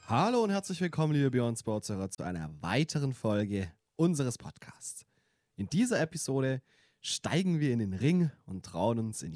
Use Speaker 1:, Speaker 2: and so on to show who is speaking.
Speaker 1: Hallo und herzlich willkommen, liebe Beyond Sportshörer, zu einer weiteren Folge unseres Podcasts. In dieser Episode steigen wir in den Ring und trauen uns in